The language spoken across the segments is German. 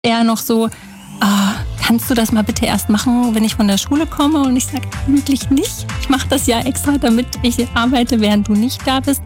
eher noch so, kannst du das mal bitte erst machen, wenn ich von der Schule komme? Und ich sage, eigentlich nicht. Ich mache das ja extra, damit ich arbeite, während du nicht da bist.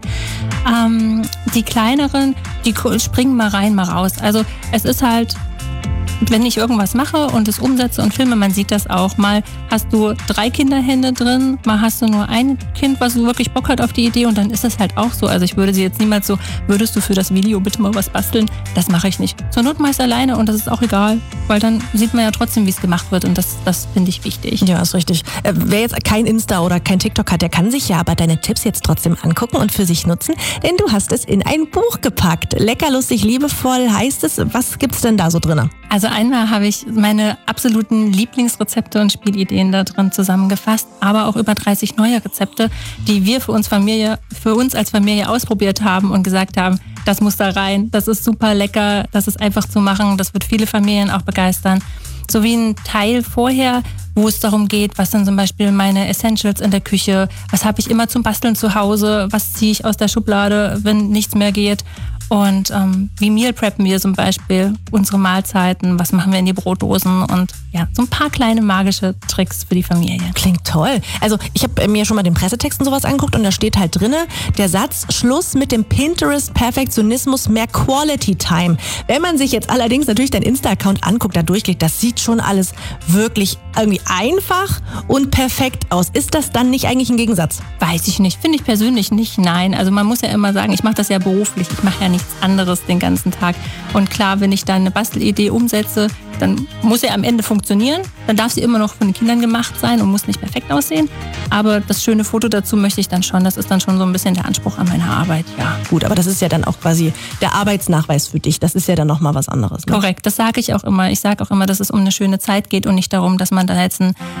Die Kleineren, die springen mal rein, mal raus. Also es ist halt, wenn ich irgendwas mache und es umsetze und filme, man sieht das auch. Mal hast du 3 Kinderhände drin, mal hast du nur ein Kind, was wirklich Bock hat auf die Idee und dann ist es halt auch so. Also ich würde sie jetzt niemals so, würdest du für das Video bitte mal was basteln? Das mache ich nicht. Zur Not mache ich es alleine und das ist auch egal, weil dann sieht man ja trotzdem, wie es gemacht wird und das finde ich wichtig. Ja, ist richtig. Wer jetzt kein Insta oder kein TikTok hat, der kann sich ja aber deine Tipps jetzt trotzdem angucken und für sich nutzen, denn du hast es in ein Buch gepackt. Lecker, lustig, liebevoll heißt es. Was gibt's denn da so drin? Also einmal habe ich meine absoluten Lieblingsrezepte und Spielideen da drin zusammengefasst, aber auch über 30 neue Rezepte, die wir für uns als Familie ausprobiert haben und gesagt haben, das muss da rein, das ist super lecker, das ist einfach zu machen, das wird viele Familien auch begeistern. Sowie ein Teil vorher, wo es darum geht, was sind zum Beispiel meine Essentials in der Küche, was habe ich immer zum Basteln zu Hause, was ziehe ich aus der Schublade, wenn nichts mehr geht. Und wie Meal preppen wir zum Beispiel unsere Mahlzeiten, was machen wir in die Brotdosen und ja, so ein paar kleine magische Tricks für die Familie. Klingt toll. Also ich habe mir schon mal den Pressetext und sowas angeguckt und da steht halt drinne, der Satz, Schluss mit dem Pinterest-Perfektionismus, mehr Quality Time. Wenn man sich jetzt allerdings natürlich deinen Insta-Account anguckt, da durchklickt, das sieht schon alles wirklich irgendwie einfach und perfekt aus. Ist das dann nicht eigentlich ein Gegensatz? Weiß ich nicht, finde ich persönlich nicht, nein. Also man muss ja immer sagen, ich mache das ja beruflich, ich mache ja nichts anderes den ganzen Tag. Und klar, wenn ich dann eine Bastelidee umsetze, dann muss sie am Ende funktionieren. Dann darf sie immer noch von den Kindern gemacht sein und muss nicht perfekt aussehen. Aber das schöne Foto dazu möchte ich dann schon. Das ist dann schon so ein bisschen der Anspruch an meine Arbeit, ja. Gut, aber das ist ja dann auch quasi der Arbeitsnachweis für dich. Das ist ja dann nochmal was anderes. Ne? Korrekt, das sage ich auch immer. Ich sage auch immer, dass es um eine schöne Zeit geht und nicht darum, dass man da jetzt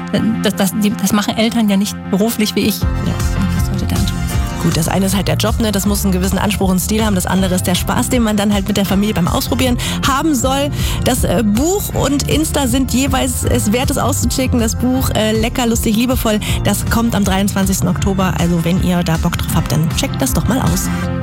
das machen Eltern ja nicht beruflich wie ich. Ja. Das sollte der Anspruch sein. Gut, das eine ist halt der Job, ne? Das muss einen gewissen Anspruch und Stil haben. Das andere ist der Spaß, den man dann halt mit der Familie beim Ausprobieren haben soll. Das Buch und Insta sind jeweils es wert, es auszuchecken. Das Buch Lecker, lustig, liebevoll, das kommt am 23. Oktober. Also wenn ihr da Bock drauf habt, dann checkt das doch mal aus.